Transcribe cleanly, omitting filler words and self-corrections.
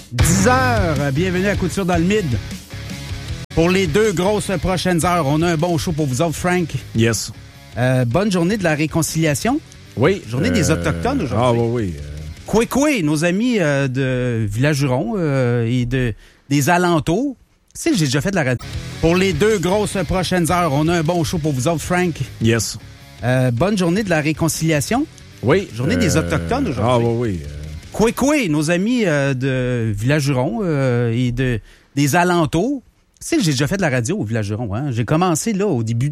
10h, bienvenue à Coup de sûr dans le mid. Pour les 2 grosses prochaines heures, on a un bon show pour vous autres, Frank. Yes. Bonne journée de la réconciliation. Oui. Journée des Autochtones aujourd'hui. Ah oui. Koué, nos amis de Village-Huron et des alentours. Tu sais, j'ai déjà fait de la radio. Pour les 2 grosses prochaines heures, on a un bon show pour vous autres, Frank. Yes. Bonne journée de la réconciliation. Oui. Journée des Autochtones aujourd'hui. Ah oui. Koué, nos amis de Village-Huron et des alentours. Tu sais, j'ai déjà fait de la radio au Village-Huron. Hein? J'ai commencé là au début